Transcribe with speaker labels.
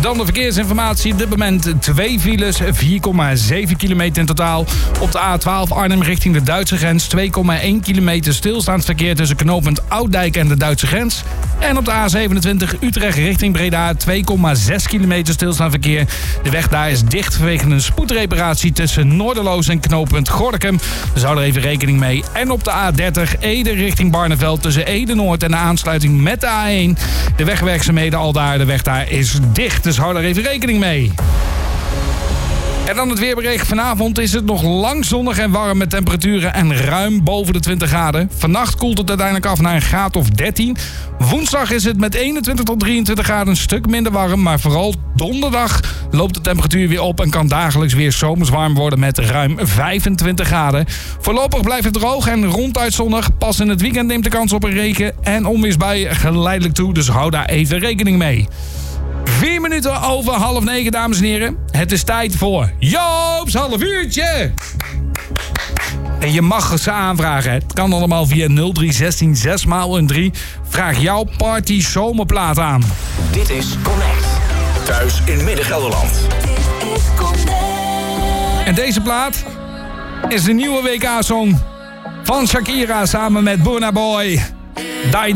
Speaker 1: Dan de verkeersinformatie. Op dit moment 2 files, 4,7 kilometer in totaal. Op de A12 Arnhem richting de Duitse grens. 2,1 kilometer stilstaand verkeer tussen knooppunt Ouddijk en de Duitse grens. En op de A27 Utrecht richting Breda 2,6 kilometer stilstaand verkeer. De weg daar is dicht vanwege een spoedreparatie tussen Noorderloos en knooppunt Gorinchem. Dus hou er even rekening mee. En op de A30 Ede richting Barneveld tussen Ede Noord en de aansluiting met de A1. De wegwerkzaamheden al daar. De weg daar is dicht, dus hou er even rekening mee. En dan het weerbericht. Vanavond is het nog lang zonnig en warm met temperaturen en ruim boven de 20 graden. Vannacht koelt het uiteindelijk af naar een graad of 13. Woensdag is het met 21 tot 23 graden een stuk minder warm. Maar vooral donderdag loopt de temperatuur weer op en kan dagelijks weer zomers warm worden met ruim 25 graden. Voorlopig blijft het droog en ronduit zonnig. Pas in het weekend neemt de kans op een regen- en onweersbui geleidelijk toe. Dus hou daar even rekening mee. 4 minuten over 8:30, dames en heren. Het is tijd voor Joop's half uurtje. En je mag ze aanvragen. Het kan allemaal via 0316 6x3. Vraag jouw party zomerplaat aan.
Speaker 2: Dit is Connect. Thuis in Midden-Gelderland.
Speaker 3: Dit is Connect.
Speaker 1: En deze plaat is de nieuwe WK-song van Shakira samen met Burna Boy. Die